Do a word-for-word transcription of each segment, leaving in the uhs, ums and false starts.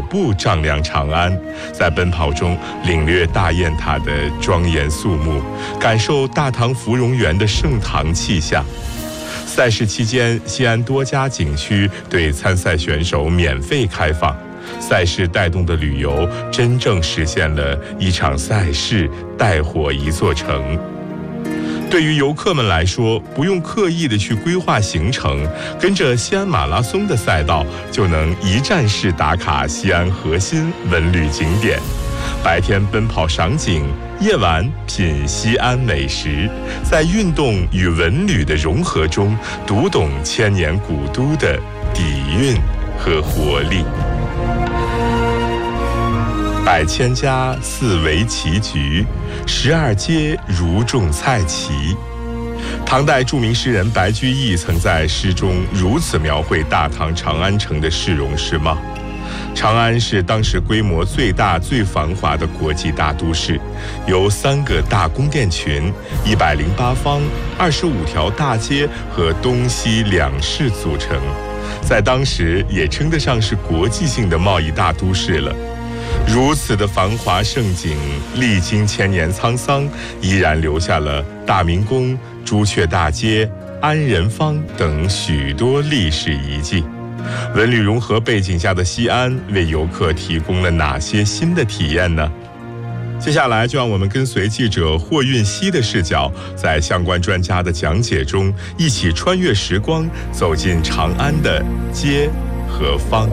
步丈量长安，在奔跑中领略大雁塔的庄严肃穆，感受大唐芙蓉园的盛唐气象。赛事期间，西安多家景区对参赛选手免费开放，赛事带动的旅游真正实现了一场赛事带火一座城。对于游客们来说，不用刻意的去规划行程，跟着西安马拉松的赛道，就能一站式打卡西安核心文旅景点。白天奔跑赏景，夜晚品西安美食，在运动与文旅的融合中，读懂千年古都的底蕴和活力。百千家似围棋局，十二街如种菜畦。唐代著名诗人白居易曾在诗中如此描绘大唐长安城的市容市貌：长安是当时规模最大最繁华的国际大都市，由三个大宫殿群、一百零八坊、二十五条大街和东西两市组成，在当时也称得上是国际性的贸易大都市了。如此的繁华盛景，历经千年沧桑，依然留下了大明宫、朱雀大街、安仁坊等许多历史遗迹。文旅融合背景下的西安，为游客提供了哪些新的体验呢？接下来就让我们跟随记者霍运熙的视角，在相关专家的讲解中，一起穿越时光，走进长安的街和坊。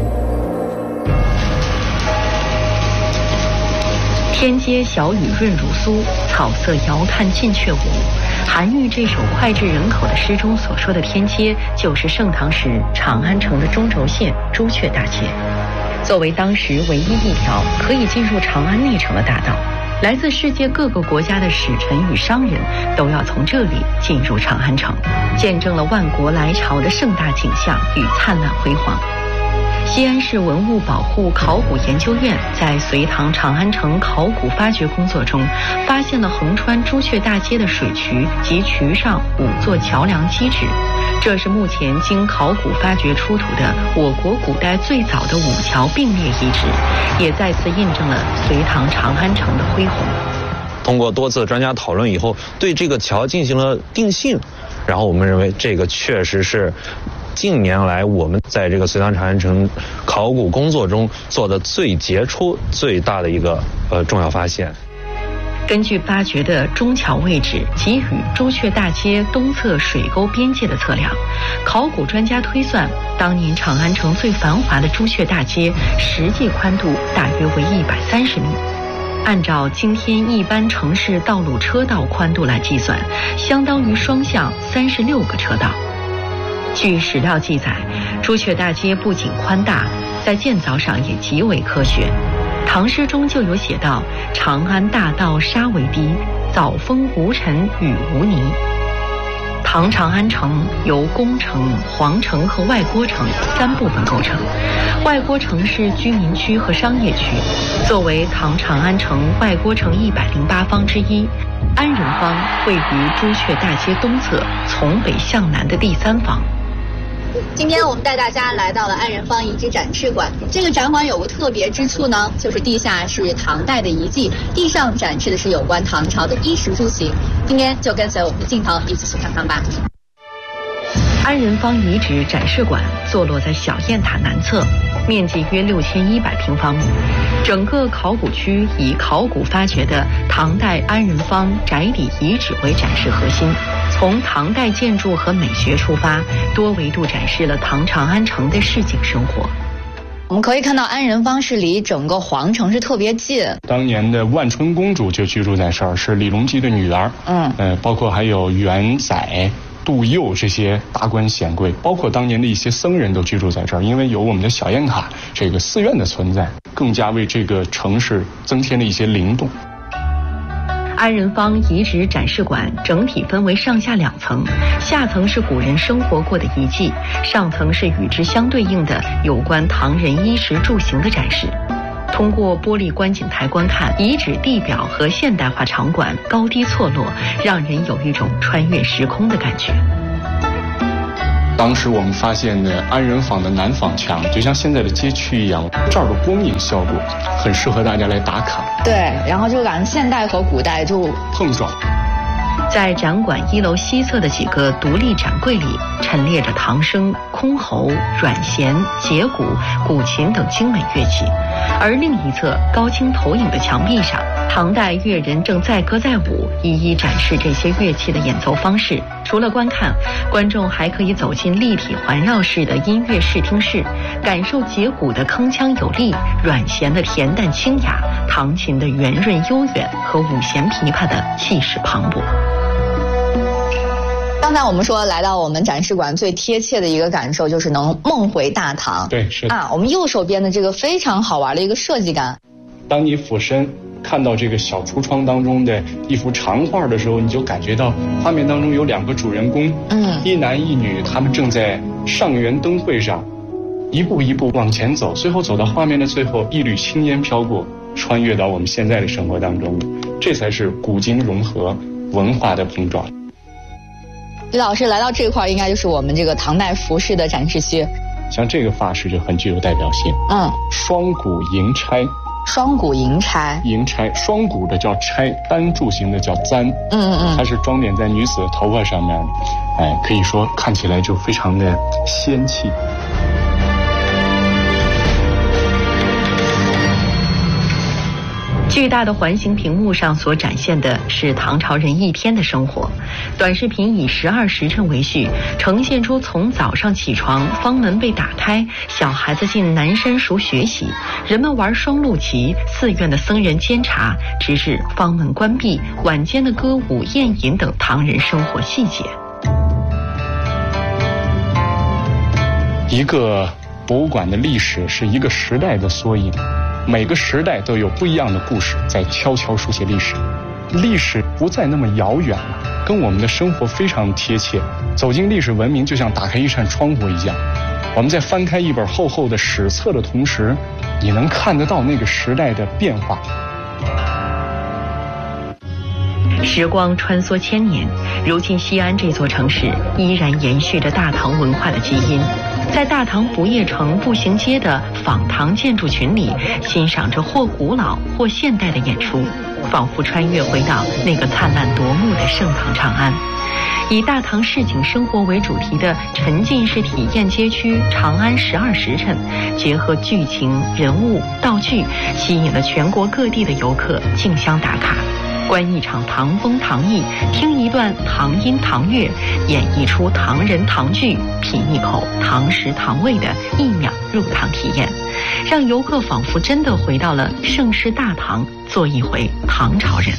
天街小雨润如酥，草色遥看近却无。韩愈这首脍炙人口的诗中所说的天街，就是盛唐时长安城的中轴线朱雀大街。作为当时唯一一条可以进入长安内城的大道，来自世界各个国家的使臣与商人都要从这里进入长安城，见证了万国来朝的盛大景象与灿烂辉煌。西安市文物保护考古研究院在隋唐长安城考古发掘工作中，发现了横穿朱雀大街的水渠及渠上五座桥梁基址，这是目前经考古发掘出土的我国古代最早的五桥并列遗址，也再次印证了隋唐长安城的恢宏。 通过多次专家讨论以后，对这个桥进行了定性，然后我们认为这个确实是近年来我们在这个隋唐长安城考古工作中做的最杰出、最大的一个呃重要发现。 根据发掘的中桥位置及与朱雀大街东侧水沟边界的测量，考古专家推算，当年长安城最繁华的朱雀大街实际宽度大约为一百三十米。按照今天一般城市道路车道宽度来计算，相当于双向三十六个车道。据史料记载，朱雀大街不仅宽大，在建造上也极为科学。唐诗中就有写道：长安大道沙为堤，早封无尘雨无泥。唐长安城由宫城、皇城和外郭城三部分构成。外郭城是居民区和商业区，作为唐长安城外郭城一百零八坊之一，安仁坊位于朱雀大街东侧，从北向南的第三坊。 今天我们带大家来到了安仁坊遗址展示馆。这个展馆有个特别之处呢，就是地下是唐代的遗迹，地上展示的是有关唐朝的衣食住行。今天就跟随我们的镜头一起去看看吧。 安仁坊遗址展示馆坐落在小雁塔南侧，面积约六千一百平方米。整个考古区以考古发掘的唐代安仁坊宅邸遗址为展示核心，从唐代建筑和美学出发，多维度展示了唐长安城的市井生活。 我们可以看到安仁坊是离整个皇城是特别近， 当年的万春公主就居住在这儿，是李隆基的女儿。嗯，呃，包括还有元载、杜佑这些达官显贵，包括当年的一些僧人都居住在这儿。因为有我们的小雁塔这个寺院的存在，更加为这个城市增添了一些灵动。 安仁坊遗址展示馆整体分为上下两层，下层是古人生活过的遗迹，上层是与之相对应的有关唐人衣食住行的展示。通过玻璃观景台观看，遗址地表和现代化场馆高低错落，让人有一种穿越时空的感觉。 当时我们发现的安仁坊的南坊墙，就像现在的街区一样，这儿的光影效果很适合大家来打卡。 对，然后就感觉现代和古代就碰撞。 在展馆一楼西侧的几个独立展柜里，陈列着唐笙、箜篌、阮弦、节鼓、古琴等精美乐器，而另一侧高清投影的墙壁上，唐代乐人正载歌载舞，一一展示这些乐器的演奏方式。除了观看，观众还可以走进立体环绕式的音乐视听室，感受节鼓的铿锵有力，阮弦的恬淡清雅，唐琴的圆润悠远和五弦琵琶的气势磅礴。 刚才我们说来到我们展示馆最贴切的一个感受就是能梦回大唐。 对，是的。 啊，我们右手边的这个非常好玩的一个设计感。 当你俯身看到这个小橱窗当中的一幅长画的时候，你就感觉到画面当中有两个主人公，嗯，一男一女，他们正在上元灯会上一步一步往前走，最后走到画面的最后，一缕青烟飘过，穿越到我们现在的生活当中，这才是古今融合，文化的碰撞。 李老师来到这块，应该就是我们这个唐代服饰的展示区。 像这个发饰就很具有代表性，嗯，双股银钗。 双股银钗， 银钗，双股的叫钗，单柱形的叫簪。嗯嗯嗯，它是装点在女子的头发上面，哎，可以说看起来就非常的仙气。 巨大的环形屏幕上所展现的是唐朝人一天的生活，短视频以十二时辰为序，呈现出从早上起床，坊门被打开，小孩子进南山塾学习，人们玩双陆棋，寺院的僧人监察，直至坊门关闭，晚间的歌舞宴饮等唐人生活细节。 一个博物馆的历史是一个时代的缩影，每个时代都有不一样的故事在悄悄书写历史，历史不再那么遥远了，跟我们的生活非常贴切。走进历史文明就像打开一扇窗户一样，我们在翻开一本厚厚的史册的同时，你能看得到那个时代的变化。 时光穿梭千年，如今西安这座城市依然延续着大唐文化的基因。在大唐不夜城步行街的仿唐建筑群里，欣赏着或古老或现代的演出，仿佛穿越回到那个灿烂夺目的盛唐长安。以大唐市井生活为主题的沉浸式体验街区长安十二时辰，结合剧情、人物、道具，吸引了全国各地的游客竞相打卡。观一场唐风唐艺，听一段唐音唐乐，演绎出唐人唐剧，品一口唐食唐味的一秒入唐体验，让游客仿佛真的回到了盛世大唐，做一回唐朝人。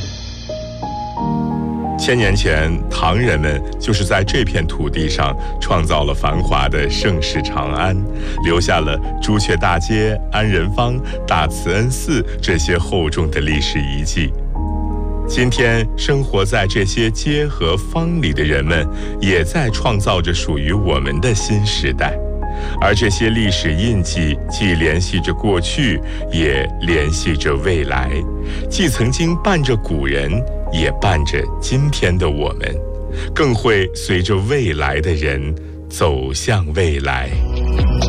千年前，唐人们就是在这片土地上创造了繁华的盛世长安，留下了朱雀大街、安仁坊、大慈恩寺这些厚重的历史遗迹。今天生活在这些街和坊里的人们，也在创造着属于我们的新时代。而这些历史印记既联系着过去，也联系着未来，既曾经伴着古人，也伴着今天的我们，更会随着未来的人走向未来。